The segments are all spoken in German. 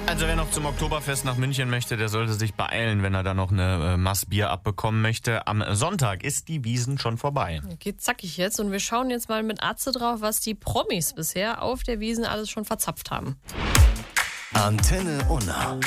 Also wer noch zum Oktoberfest nach München möchte, der sollte sich beeilen, wenn er da noch eine Maß Bier abbekommen möchte. Am Sonntag ist die Wiesn schon vorbei. Geht zackig jetzt und wir schauen jetzt mal mit Atze drauf, was die Promis bisher auf der Wiesn alles schon verzapft haben. Antenne Unna.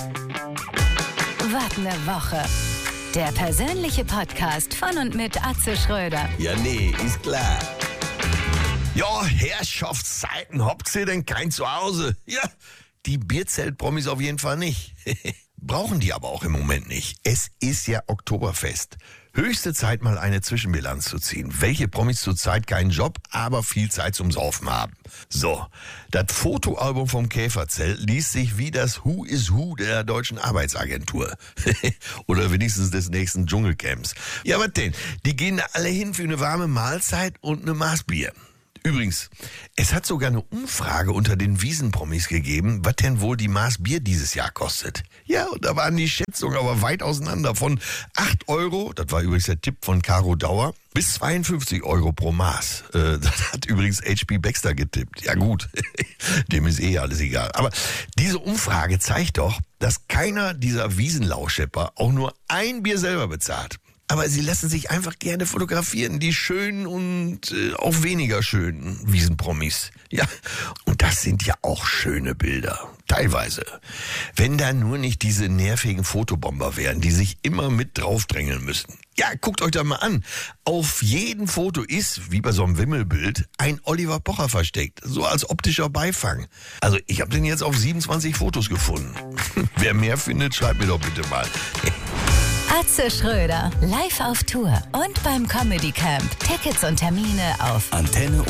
Was ne Woche. Der persönliche Podcast von und mit Atze Schröder. Ja, nee, ist klar. Ja, Herrschaftszeiten, habt ihr denn kein Zuhause? Ja, die Bierzelt-Promis auf jeden Fall nicht. Brauchen die aber auch im Moment nicht. Es ist ja Oktoberfest. Höchste Zeit, mal eine Zwischenbilanz zu ziehen. Welche Promis zurzeit keinen Job, aber viel Zeit zum Saufen haben. So, das Fotoalbum vom Käferzelt liest sich wie das Who is Who der deutschen Arbeitsagentur. Oder wenigstens des nächsten Dschungelcamps. Ja, was denn? Die gehen da alle hin für eine warme Mahlzeit und eine Maß Bier. Übrigens, es hat sogar eine Umfrage unter den Wiesn-Promis gegeben, was denn wohl die Maß Bier dieses Jahr kostet. Ja, und da waren die Schätzungen aber weit auseinander. Von 8 Euro, das war übrigens der Tipp von Caro Dauer, bis 52 Euro pro Maß. Das hat übrigens H.P. Baxter getippt. Ja gut, dem ist alles egal. Aber diese Umfrage zeigt doch, dass keiner dieser Wiesn-Lauschepper auch nur ein Bier selber bezahlt. Aber sie lassen sich einfach gerne fotografieren, die schönen und auch weniger schönen Wiesn-Promis. Ja, und das sind ja auch schöne Bilder, teilweise. Wenn da nur nicht diese nervigen Fotobomber wären, die sich immer mit draufdrängeln müssen. Ja, guckt euch das mal an. Auf jedem Foto ist, wie bei so einem Wimmelbild, ein Oliver Pocher versteckt. So als optischer Beifang. Also ich habe den jetzt auf 27 Fotos gefunden. Wer mehr findet, schreibt mir doch bitte mal. Atze Schröder, live auf Tour und beim Comedy Camp. Tickets und Termine auf Antenne